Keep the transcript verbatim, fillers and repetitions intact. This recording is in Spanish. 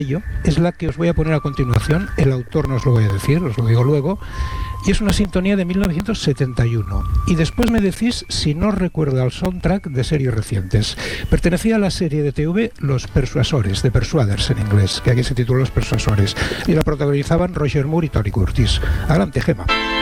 es la que os voy a poner a continuación. El autor no os lo voy a decir, os lo digo luego. Y es una sintonía de mil novecientos setenta y uno. Y después me decís si no recuerda al soundtrack de series recientes. Pertenecía a la serie de T V Los Persuasores, de Persuaders en inglés, que aquí se titula Los Persuasores. Y la protagonizaban Roger Moore y Tony Curtis. Adelante, Gemma.